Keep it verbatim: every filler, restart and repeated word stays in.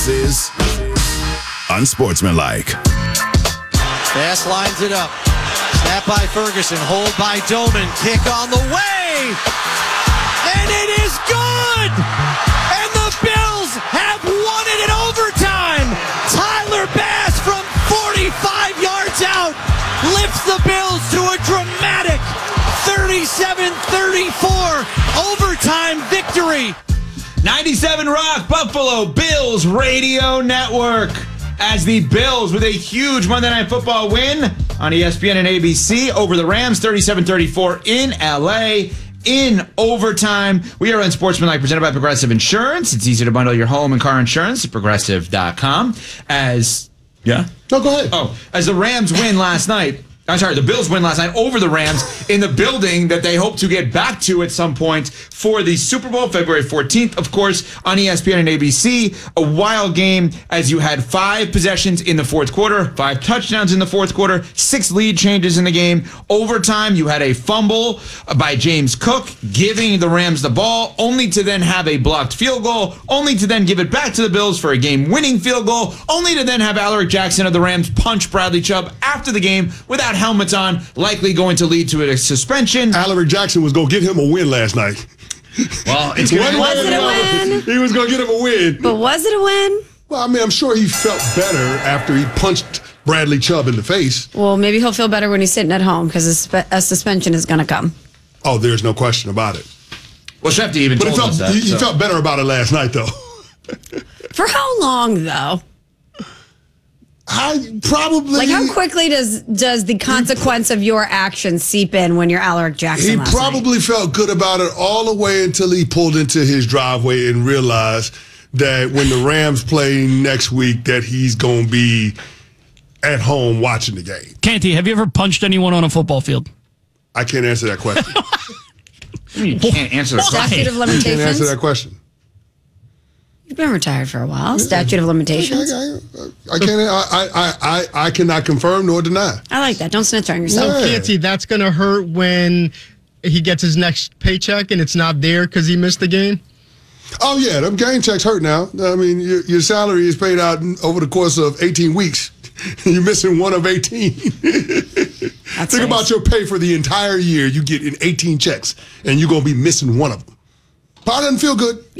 is unsportsmanlike. Bass lines it up. Snap by Ferguson. Hold by Doman. Kick on the way. And it is good. And the Bills have won it in overtime. Tyler Bass from forty-five yards out lifts the Bills to a dramatic thirty-seven thirty-four overtime victory. ninety-seven Rock Buffalo Bills Radio Network. As the Bills with a huge Monday Night Football win on E S P N and A B C over the Rams, thirty-seven thirty-four in L A in overtime. We are Unsportsmanlike, presented by Progressive Insurance. It's easy to bundle your home and car insurance at progressive dot com. As, yeah? No, go ahead. Oh, as the Rams win last night, I'm sorry, the Bills win last night over the Rams in the building that they hope to get back to at some point for the Super Bowl, February fourteenth, of course, on E S P N and A B C. A wild game as you had five possessions in the fourth quarter, five touchdowns in the fourth quarter, six lead changes in the game. Overtime, you had a fumble by James Cook, giving the Rams the ball, only to then have a blocked field goal, only to then give it back to the Bills for a game-winning field goal, only to then have Alaric Jackson of the Rams punch Bradley Chubb after the game without helmets on, likely going to lead to a suspension. Alaric Jackson was going to get him a win last night. Well, it's going to Was it a win? He was going to get him a win. But was it a win? Well, I mean, I'm sure he felt better after he punched Bradley Chubb in the face. Well, maybe he'll feel better when he's sitting at home because a, spe- a suspension is going to come. Oh, there's no question about it. Well, Shefty even But he told felt, us that. he, he so. felt better about it last night, though. For how long, though? I probably... Like, how quickly does does the consequence of your actions seep in when you're Alaric Jackson He last probably night? felt good about it all the way until he pulled into his driveway and realized that when the Rams play next week, that he's going to be at home watching the game. Canty, have you ever punched anyone on a football field? I can't answer that question. You can't answer the question. Statute of I can't answer limitations? that question. You've been retired for a while. Statute of limitations? I, I, I can't. I, I, I, I cannot confirm nor deny. I like that. Don't snitch on yourself. Yeah. Can't see that's going to hurt when he gets his next paycheck and it's not there because he missed the game? Oh yeah, them game checks hurt now. I mean, your, your salary is paid out over the course of eighteen weeks. You're missing one of eighteen. That's Think nice. about your pay for the entire year. You get in eighteen checks, and you're gonna be missing one of them. Probably doesn't feel good.